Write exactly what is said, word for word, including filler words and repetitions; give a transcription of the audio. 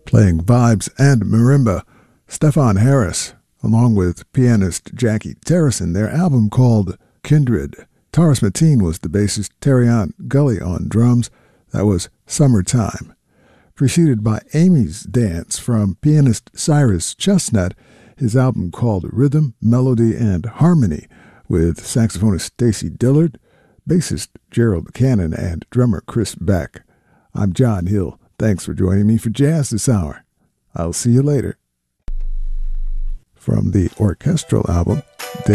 Playing vibes and marimba, Stefan Harris, along with pianist Jackie Terrison, their album called Kindred. Taurus Mateen was the bassist, Terrion Gully on drums. That was Summertime. Preceded by Amy's Dance from pianist Cyrus Chestnut, his album called Rhythm, Melody, and Harmony, with saxophonist Stacy Dillard, bassist Gerald Cannon, and drummer Chris Beck. I'm John Hill. Thanks for joining me for Jazz this hour. I'll see you later. From the orchestral album, Day